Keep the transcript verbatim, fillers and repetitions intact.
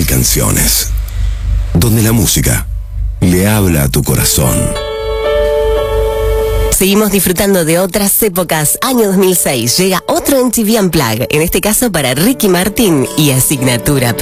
canciones. Donde la música le habla a tu corazón. Seguimos disfrutando de otras épocas. Año dos mil seis, llega otro M T V Unplugged, en este caso para Ricky Martin y Asignatura